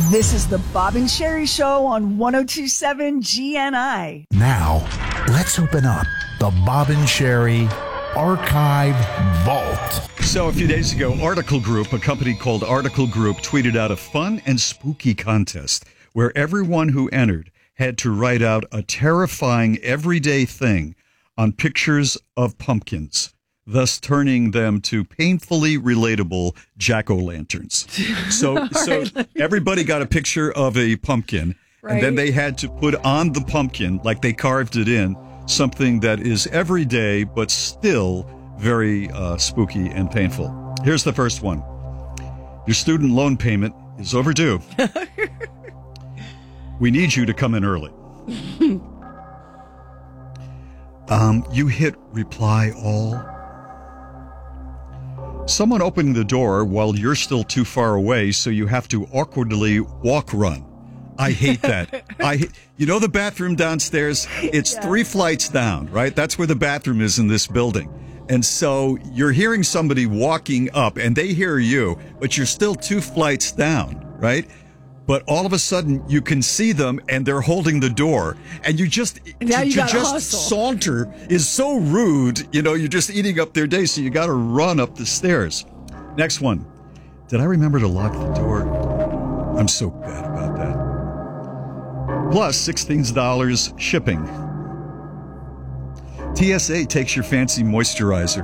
This is the Bob and Sherry Show on 102.7 GNI. Now, let's open up the Bob and Sherry Archive Vault. So a few days ago, Article Group, a company called Article Group, tweeted out a fun and spooky contest where everyone who entered had to write out a terrifying everyday thing on pictures of pumpkins, thus turning them to painfully relatable jack-o'-lanterns. So everybody got a picture of a pumpkin, right, and then they had to put on the pumpkin, like they carved it in, something that is everyday but still very spooky and painful. Here's the first one. Your student loan payment is overdue. We need you to come in early. You hit reply all. Someone opening the door while you're still too far away, so you have to awkwardly walk run. I hate that. You know the bathroom downstairs? It's 3 flights down, right? That's where the bathroom is in this building. And so you're hearing somebody walking up and they hear you, but you're still 2 flights down, right? But all of a sudden you can see them and they're holding the door, and you just saunter is so rude. You know, you're just eating up their day, so you got to run up the stairs. Next one. Did I remember to lock the door? I'm so bad about that. Plus $16 shipping. TSA takes your fancy moisturizer.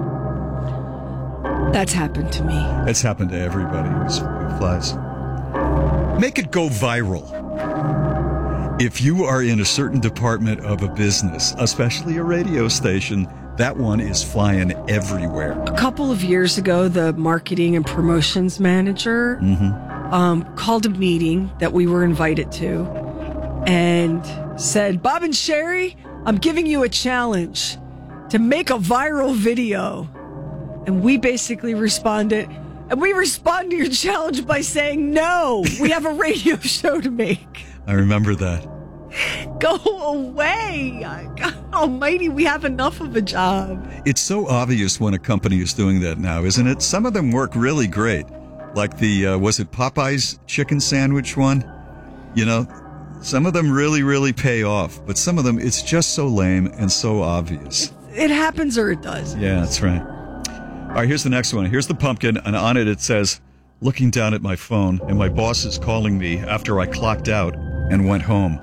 That's happened to me. That's happened to everybody who flies. Make it go viral. If you are in a certain department of a business, especially a radio station, that one is flying everywhere. A couple of years ago, the marketing and promotions manager called a meeting that we were invited to and said, Bob and Sherry, I'm giving you a challenge to make a viral video. And we basically responded, and we respond to your challenge by saying, no, we have a radio show to make. I remember that. Go away. God almighty, we have enough of a job. It's so obvious when a company is doing that now, isn't it? Some of them work really great. Like the, was it Popeye's chicken sandwich one? You know, some of them really, really pay off. But some of them, it's just so lame and so obvious. It happens or it does. Yeah, that's right. All right, here's the next one. Here's the pumpkin, and on it says, looking down at my phone, and my boss is calling me after I clocked out and went home.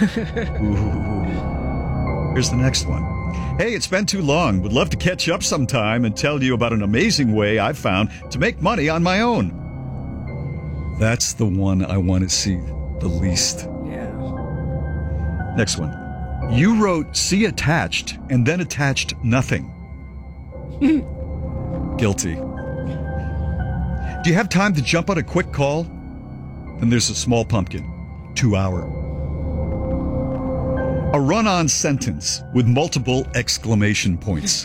Ooh. Here's the next one. Hey, it's been too long. Would love to catch up sometime and tell you about an amazing way I've found to make money on my own. That's the one I want to see the least. Yeah. Next one. You wrote see attached and then attached nothing. Guilty. Do you have time to jump on a quick call? Then there's a small pumpkin. 2 hour. A run-on sentence with multiple exclamation points.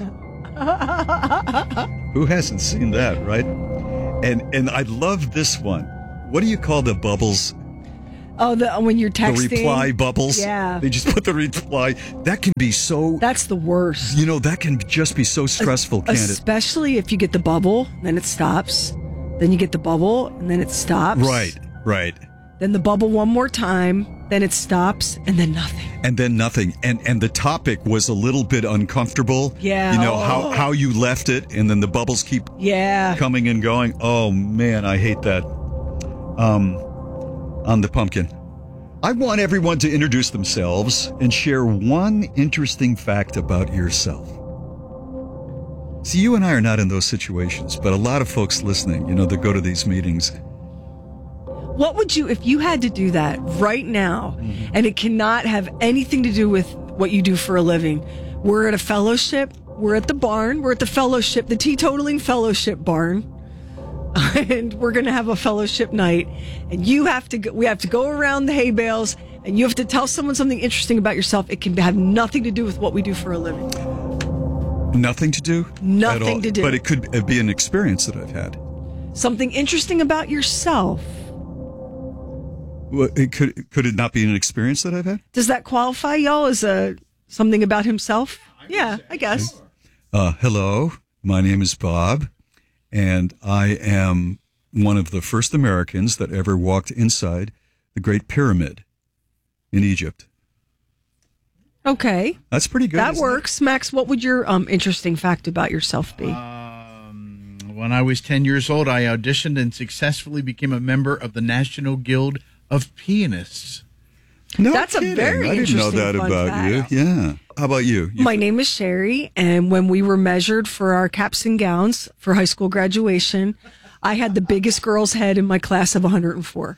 Who hasn't seen that, right? And I love this one. What do you call the bubbles? Oh, when you're texting? The reply bubbles? Yeah. They just put the reply. That can be so... That's the worst. You know, that can just be so stressful, can't it? Especially if you get the bubble, then it stops. Then you get the bubble, and then it stops. Right. Then the bubble one more time, then it stops, and then nothing. And then nothing. And the topic was a little bit uncomfortable. Yeah. You know, how you left it, and then the bubbles keep coming and going. Oh, man, I hate that. On the pumpkin. I want everyone to introduce themselves and share one interesting fact about yourself. See, you and I are not in those situations, but a lot of folks listening, you know, that go to these meetings. What would you, if you had to do that right now, and it cannot have anything to do with what you do for a living? We're at a fellowship, we're at the barn, we're at the fellowship, the teetotaling fellowship barn. And we're going to have a fellowship night, and we have to go around the hay bales, and you have to tell someone something interesting about yourself. It can have nothing to do with what we do for a living. Nothing to do? Nothing to do. But it could be an experience that I've had. Something interesting about yourself. Well, could it not be an experience that I've had? Does that qualify y'all as something about himself? Yeah, I guess. Hello, my name is Bob. And I am one of the first Americans that ever walked inside the Great Pyramid in Egypt. Okay. That's pretty good. That works. Max, what would your interesting fact about yourself be? When I was 10 years old, I auditioned and successfully became a member of the National Guild of Pianists. No That's kidding. a very I didn't know interesting that fun about fact. you. Yeah. How about you? My name is Sherry, and when we were measured for our caps and gowns for high school graduation, I had the biggest girl's head in my class of 104.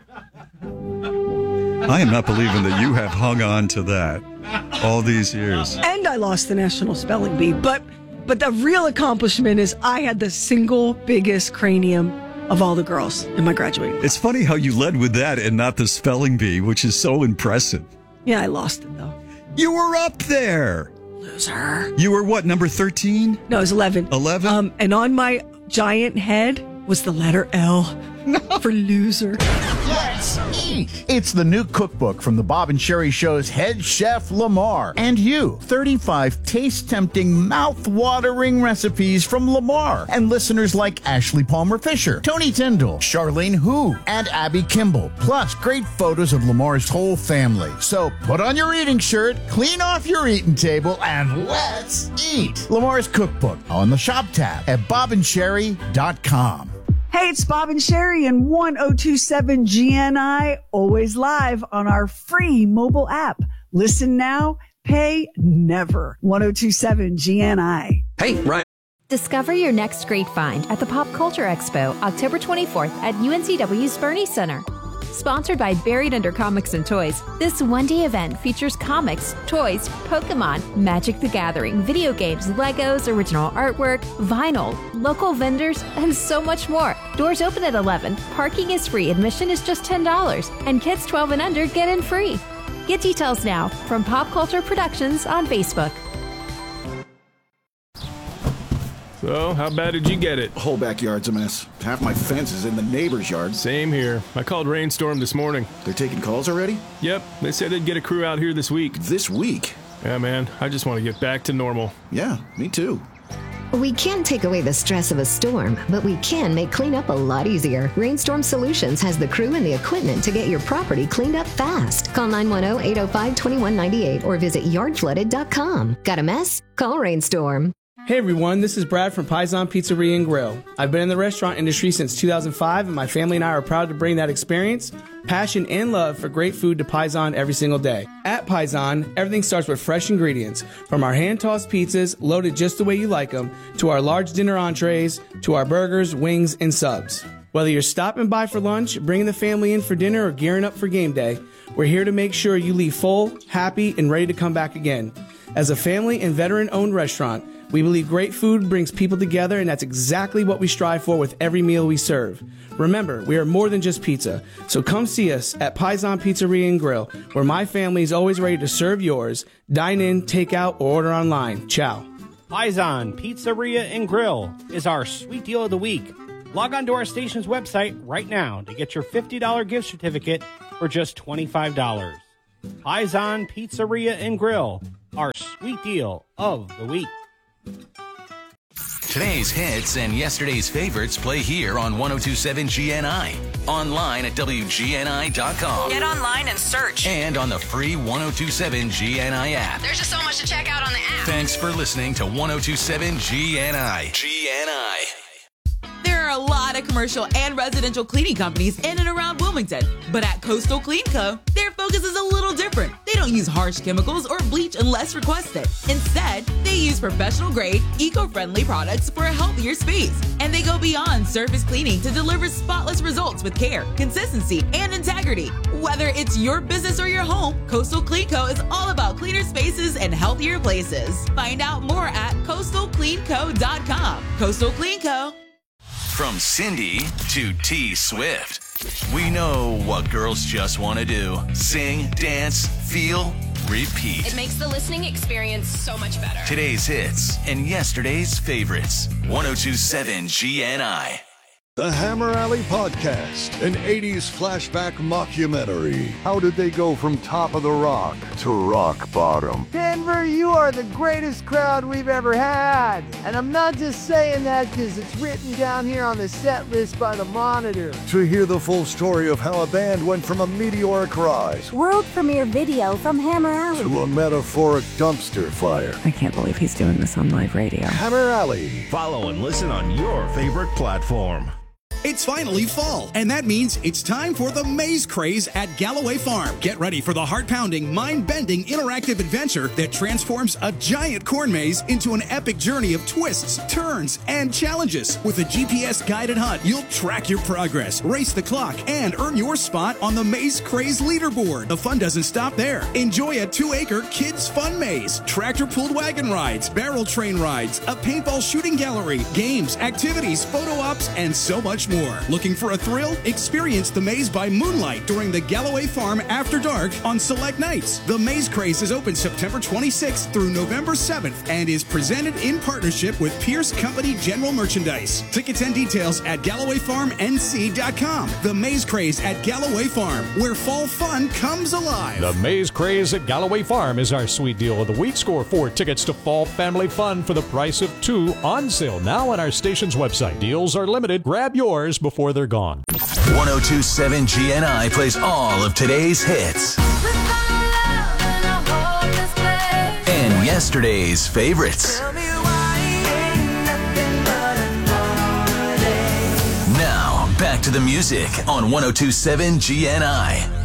I am not believing that you have hung on to that all these years. And I lost the national spelling bee, but the real accomplishment is I had the single biggest cranium of all the girls in my graduating class. It's funny how you led with that and not the spelling bee, which is so impressive. Yeah, I lost it though. You were up there. Loser. You were what, number 13? No, it was 11. 11? And on my giant head was the letter L for loser. Let's eat. It's the new cookbook from the Bob and Sherry Show's head chef, Lamar. And you. 35 taste-tempting, mouth-watering recipes from Lamar. And listeners like Ashley Palmer Fisher, Tony Tyndall, Charlene Hu, and Abby Kimball. Plus, great photos of Lamar's whole family. So put on your eating shirt, clean off your eating table, and let's eat. Lamar's cookbook on the shop tab at bobandsherry.com. Hey, it's Bob and Sherry and 1027 GNI, always live on our free mobile app. Listen now, pay never. 1027 GNI. Hey, Ryan. Discover your next great find at the Pop Culture Expo, October 24th at UNCW's Bernie Center. Sponsored by Buried Under Comics and Toys, this one-day event features comics, toys, Pokemon, Magic the Gathering, video games, Legos, original artwork, vinyl, local vendors, and so much more. Doors open at 11, parking is free, admission is just $10, and kids 12 and under get in free. Get details now from Pop Culture Productions on Facebook. So, how bad did you get it? Whole backyard's a mess. Half my fence is in the neighbor's yard. Same here. I called Rainstorm this morning. They're taking calls already? Yep, they said they'd get a crew out here this week. This week? Yeah, man, I just want to get back to normal. Yeah, me too. We can't take away the stress of a storm, but we can make cleanup a lot easier. Rainstorm Solutions has the crew and the equipment to get your property cleaned up fast. Call 910-805-2198 or visit yardflooded.com. Got a mess? Call Rainstorm. Hey everyone, this is Brad from Paisan Pizzeria and Grill. I've been in the restaurant industry since 2005, and my family and I are proud to bring that experience, passion, and love for great food to Paisan every single day. At Paisan, everything starts with fresh ingredients, from our hand-tossed pizzas, loaded just the way you like them, to our large dinner entrees, to our burgers, wings, and subs. Whether you're stopping by for lunch, bringing the family in for dinner, or gearing up for game day, we're here to make sure you leave full, happy, and ready to come back again. As a family and veteran-owned restaurant, we believe great food brings people together, and that's exactly what we strive for with every meal we serve. Remember, we are more than just pizza, so come see us at Paisan Pizzeria and Grill, where my family is always ready to serve yours. Dine in, take out, or order online. Ciao. Paisan Pizzeria and Grill is our sweet deal of the week. Log on to our station's website right now to get your $50 gift certificate for just $25. Paisan Pizzeria and Grill, our sweet deal of the week. Today's hits and yesterday's favorites play here on 1027 GNI. Online at WGNI.com. Get online and search. And on the free 1027 GNI app. There's just so much to check out on the app. Thanks for listening to 1027 GNI. GNI. There are a lot of commercial and residential cleaning companies in and around Wilmington, but at Coastal Clean Co., their focus is a little different. They don't use harsh chemicals or bleach unless requested. Instead, they use professional-grade, eco-friendly products for a healthier space. And they go beyond surface cleaning to deliver spotless results with care, consistency, and integrity. Whether it's your business or your home, Coastal Clean Co. is all about cleaner spaces and healthier places. Find out more at coastalcleanco.com. Coastal Clean Co. From Cindy to T Swift, we know what girls just want to do. Sing, dance, feel, repeat. It makes the listening experience so much better. Today's hits and yesterday's favorites. 1027 GNI. The Hammer Alley Podcast, an 80s flashback mockumentary. How did they go from top of the rock to rock bottom? Denver, you are the greatest crowd we've ever had. And I'm not just saying that because it's written down here on the set list by the Monitor. To hear the full story of how a band went from a meteoric rise world premiere video from Hammer Alley to a metaphoric dumpster fire. I can't believe he's doing this on live radio. Hammer Alley. Follow and listen on your favorite platform. It's finally fall, and that means it's time for the Maze Craze at Galloway Farm. Get ready for the heart-pounding, mind-bending interactive adventure that transforms a giant corn maze into an epic journey of twists, turns, and challenges. With a GPS-guided hunt, you'll track your progress, race the clock, and earn your spot on the Maze Craze leaderboard. The fun doesn't stop there. Enjoy a 2-acre kids' fun maze, tractor-pulled wagon rides, barrel train rides, a paintball shooting gallery, games, activities, photo ops, and so much more. Looking for a thrill? Experience the maze by moonlight during the Galloway Farm After Dark on select nights. The Maze Craze is open September 26th through November 7th and is presented in partnership with Pierce Company General Merchandise. Tickets and details at GallowayFarmNC.com. The Maze Craze at Galloway Farm, where fall fun comes alive. The Maze Craze at Galloway Farm is our sweet deal of the week. Score 4 tickets to fall family fun for the price of 2, on sale now on our station's website. Deals are limited. Grab yours before they're gone. 1027 GNI plays all of today's hits and yesterday's favorites. Now, back to the music on 1027 GNI.